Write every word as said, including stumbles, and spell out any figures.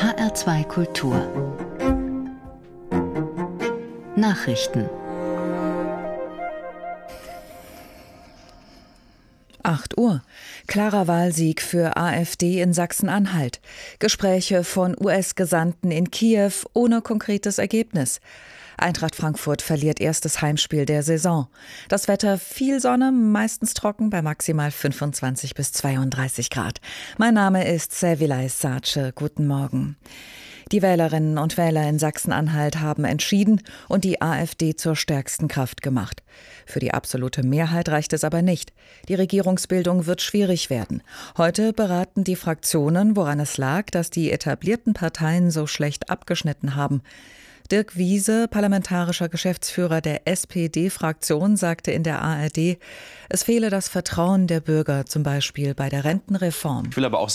H R zwei Kultur Nachrichten. acht Uhr. Klarer Wahlsieg für AfD in Sachsen-Anhalt. Gespräche von U S-Gesandten in Kiew ohne konkretes Ergebnis. Eintracht Frankfurt verliert erstes Heimspiel der Saison. Das Wetter: viel Sonne, meistens trocken bei maximal fünfundzwanzig bis zweiunddreißig Grad. Mein Name ist Servilay Sace. Guten Morgen. Die Wählerinnen und Wähler in Sachsen-Anhalt haben entschieden und die AfD zur stärksten Kraft gemacht. Für die absolute Mehrheit reicht es aber nicht. Die Regierungsbildung wird schwierig werden. Heute beraten die Fraktionen, woran es lag, dass die etablierten Parteien so schlecht abgeschnitten haben. Dirk Wiese, parlamentarischer Geschäftsführer der S P D-Fraktion, sagte in der A R D, es fehle das Vertrauen der Bürger, zum Beispiel bei der Rentenreform. Ich will aber auch